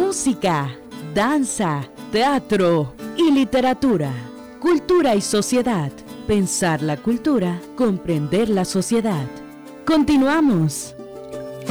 música, danza, teatro y literatura. Cultura y sociedad. Pensar la cultura, comprender la sociedad. Continuamos.